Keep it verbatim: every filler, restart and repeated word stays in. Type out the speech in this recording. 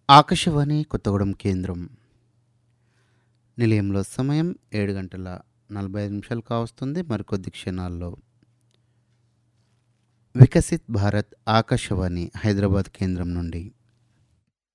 ఆకాశవాణి కొత్తగూడెం కేంద్రం. నిలయంలో సమయం ఏడు గంటల నలభై ఐదు నిమిషాలు కావస్తుంది. మరికొద్ది క్షణాల్లో వికసిత్ భారత్ ఆకాశవాణి హైదరాబాద్ కేంద్రం నుండి